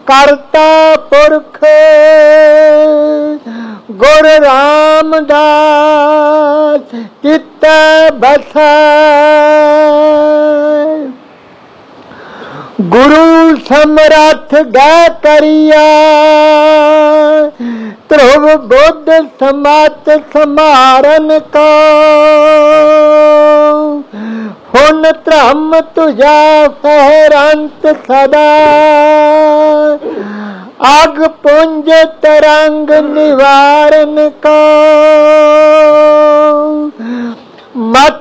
करता पुरख गुर रामदास चित्त बसै। गुरु समरथ गै करिया ध्रुव बुद्ध समत समारन को। हुन धर्म तुझा फहरंत सदा अग पुंज तरंग निवारन को। मत